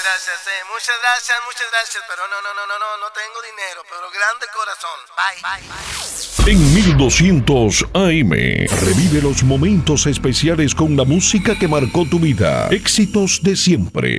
muchas gracias, pero no tengo dinero, pero grande corazón. Bye. En 1200 AM, revive los momentos especiales con la música que marcó tu vida. Éxitos de siempre.